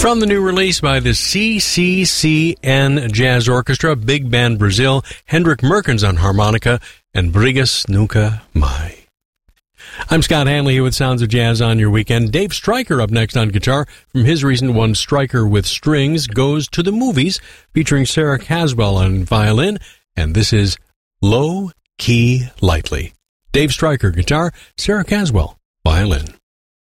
From the new release by the CCCN Jazz Orchestra, Big Band Brazil, Hendrik Merkens on harmonica, and Brigas Nunca Mai. I'm Scott Hanley here with Sounds of Jazz on your weekend. Dave Stryker up next on guitar. From his recent one, Stryker with Strings, Goes to the Movies, featuring Sarah Caswell on violin, and this is Low Key Lightly. Dave Stryker, guitar, Sarah Caswell, violin.